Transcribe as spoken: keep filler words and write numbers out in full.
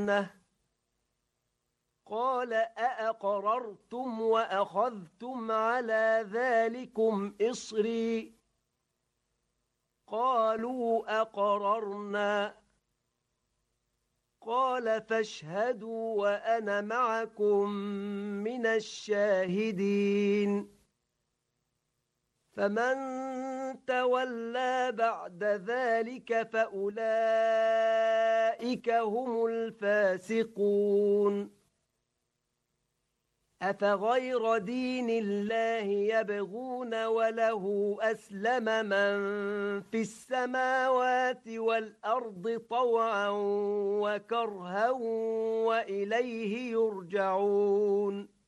قال أأقررتم وأخذتم على ذلكم إصري قالوا أقررنا قال فاشهدوا وأنا معكم من الشاهدين فمن تولى بعد ذلك فأولئك هم الفاسقون أفغير دين الله يبغون وله أسلم من في السماوات والأرض طوعا وكرها وإليه يرجعون